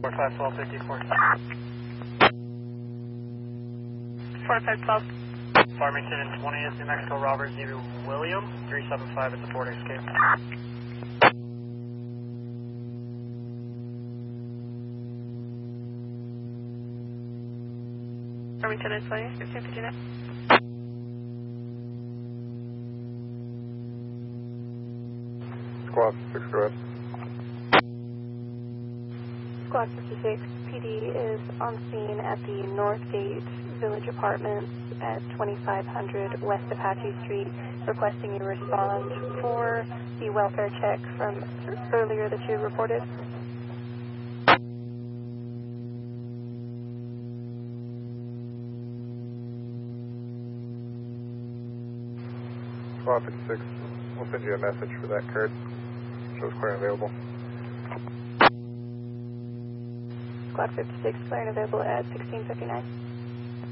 451254. 4512. Farmington and 20th, New Mexico, Robert Zebra William, 375 at the border escape. Farmington and 20th, 1559. Squad 6, go ahead. Squad 56, PD is on scene at the Northgate Village Apartments at 2500 West Apache Street, requesting you respond for the welfare check from earlier that you reported. Squad 56, we'll send you a message for that card. Shows clear and available. Squad 56, clear and available at 1659.